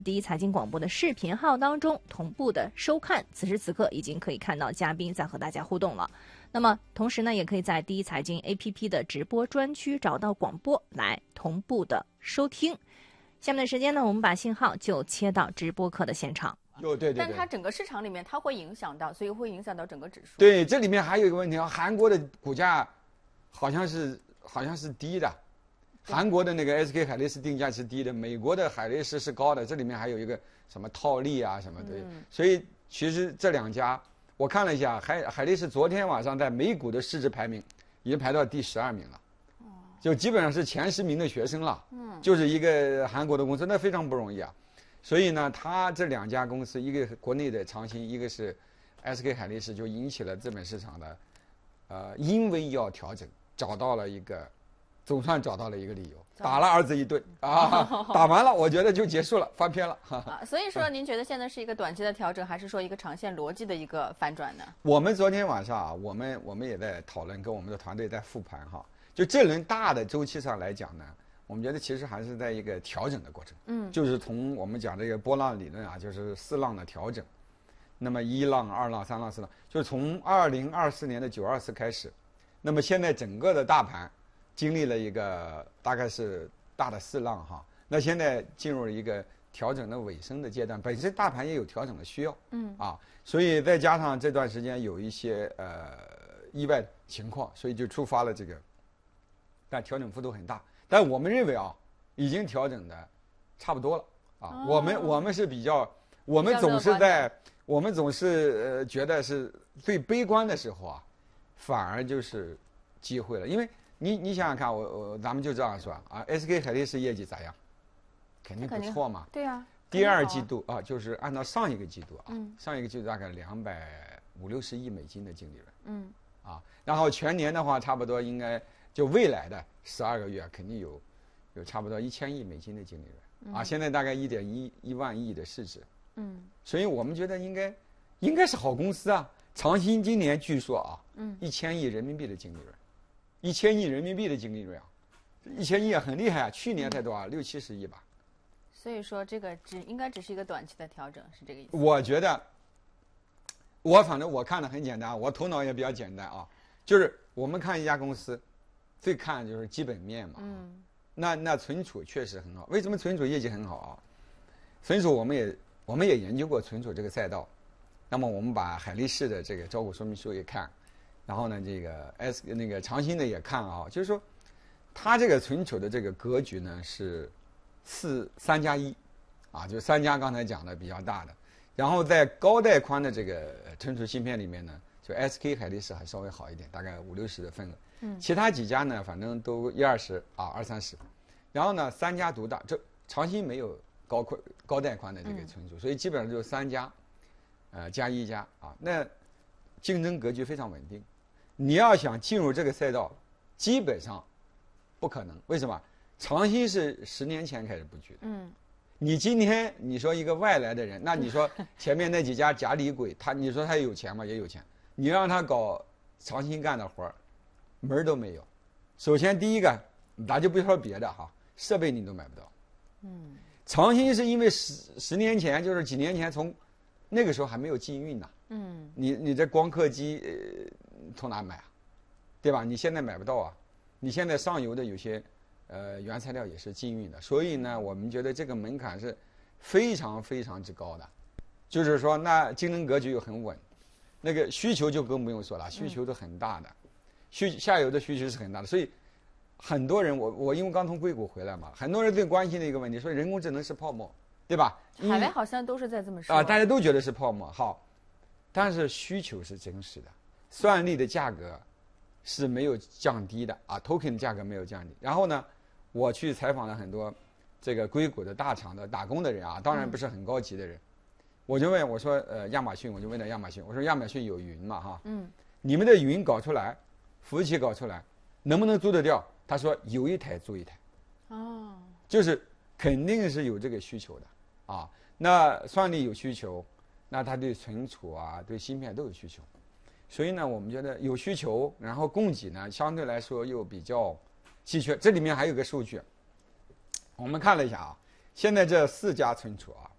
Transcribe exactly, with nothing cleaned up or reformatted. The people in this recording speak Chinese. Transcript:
第一财经广播的视频号当中同步的收看，此时此刻已经可以看到嘉宾在和大家互动了。那么同时呢，也可以在第一财经 A P P 的直播专区找到广播来同步的收听。下面的时间呢，我们把信号就切到直播课的现场。 有对对对， 但它整个市场里面它会影响到，所以会影响到整个指数。 对，这里面还有一个问题啊，韩国的股价好像是好像是低的，韩国的那个 S K 海力士定价是低的，美国的海力士是高的，这里面还有一个什么套利啊什么的，嗯、所以其实这两家我看了一下，海海力士昨天晚上在美股的市值排名已经排到第十二名了。就基本上是前十名的学生了，嗯，就是一个韩国的公司，那非常不容易啊。所以呢，他这两家公司，一个国内的长兴，一个是 S K 海力士，就引起了资本市场的，呃，因为要调整，找到了一个，总算找到了一个理由，打了儿子一顿啊，打完了，我觉得就结束了，翻篇了。 啊，所以说，您觉得现在是一个短期的调整，还是说一个长线逻辑的一个反转呢？ 我们昨天晚上啊，我们我们也在讨论，跟我们的团队在复盘哈。就这轮大的周期上来讲呢，我们觉得其实还是在一个调整的过程。嗯，就是从我们讲这个波浪理论啊，就是四浪的调整。那么一浪、二浪、三浪、四浪，就是从二零二四年的九二四开始。那么现在整个的大盘经历了一个大概是大的四浪哈。那现在进入了一个调整的尾声的阶段，本身大盘也有调整的需要。嗯，啊，所以再加上这段时间有一些呃意外情况，所以就触发了这个。但调整幅度很大，但我们认为啊，已经调整的差不多了啊。哦、我们我们是比较，我们总是在，我们总是呃觉得是最悲观的时候啊，反而就是机会了。因为你你想想看，我我咱们就这样说啊 ，S K 海力士业绩咋样？肯定不错嘛。 对呀、啊。 第二季度啊，就是按照上一个季度啊，嗯、上一个季度大概两百五六十亿美金的净利润。嗯。啊，然后全年的话，差不多应该。就未来的十二个月肯定有，有差不多一千亿美金的净利润、嗯、啊，现在大概一点一一万亿的市值，嗯，所以我们觉得应该，应该是好公司啊。长兴今年据说啊，嗯，一千亿人民币的净利润，一千亿人民币的净利润啊，一千亿很厉害啊，去年才多少、嗯、六七十亿吧。 所以说这个只应该只是一个短期的调整，是这个意思。 我觉得，我反正我看的很简单，我头脑也比较简单啊，就是我们看一家公司。最看就是基本面嘛，嗯，那那存储确实很好。为什么存储业绩很好啊？存储我们也我们也研究过存储这个赛道，那么我们把海力士的这个招股说明书也看，然后呢，这个 S 那个长兴的也看啊，就是说，它这个存储的这个格局呢是四三加一，啊，就三家刚才讲的比较大的，然后在高带宽的这个存储芯片里面呢，就 S K 海力士还稍微好一点，大概五六十的份额。嗯，其他几家呢，反正都一二十啊，二三十，然后呢，三家独大，这长兴没有高宽高带宽的这个存储，嗯、所以基本上就三家，呃，加一家啊，那竞争格局非常稳定。你要想进入这个赛道，基本上不可能。为什么？长兴是十年前开始布局的，嗯，你今天你说一个外来的人，那你说前面那几家假李鬼，他你说他有钱吗？也有钱，你让他搞长兴干的活儿。门儿都没有。首先第一个，咱就不说别的哈，设备你都买不到。嗯，长兴是因为十十年前，就是几年前从那个时候还没有禁运呢。嗯，你你这光刻机呃从哪买啊？对吧？你现在买不到啊。你现在上游的有些呃原材料也是禁运的，所以呢，我们觉得这个门槛是非常非常之高的。就是说，那竞争格局又很稳，那个需求就更不用说了，需求都很大的。需下游的需求是很大的，所以很多人，我我因为刚从硅谷回来嘛，很多人最关心的一个问题，说人工智能是泡沫，对吧？ 海外好像都是在这么说啊，大家都觉得是泡沫。好，但是需求是真实的，算力的价格是没有降低的啊 ，token 的价格没有降低。然后呢，我去采访了很多这个硅谷的大厂的打工的人啊，当然不是很高级的人，嗯、我就问我说，呃，亚马逊，我就问了亚马逊，我说亚马逊有云嘛哈？嗯，你们的云搞出来。服务器搞出来，能不能租得掉？他说有一台租一台，哦，就是肯定是有这个需求的啊。那算力有需求，那它对存储啊、对芯片都有需求，所以呢，我们觉得有需求，然后供给呢相对来说又比较稀缺。这里面还有个数据，我们看了一下啊， 现在这四家存储啊，